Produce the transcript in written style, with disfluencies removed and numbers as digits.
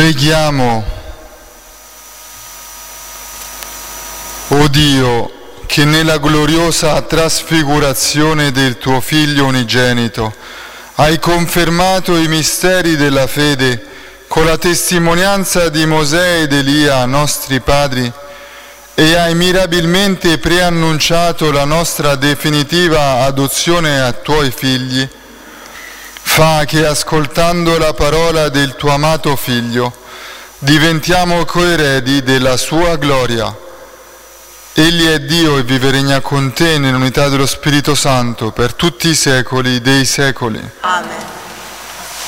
Preghiamo. O Dio, che nella gloriosa trasfigurazione del tuo Figlio unigenito hai confermato i misteri della fede con la testimonianza di Mosè ed Elia, nostri padri, e hai mirabilmente preannunciato la nostra definitiva adozione a tuoi figli, fa che ascoltando la parola del tuo amato Figlio diventiamo coeredi della sua gloria. Egli è Dio e vive e regna con te nell'unità dello Spirito Santo per tutti i secoli dei secoli. Amen.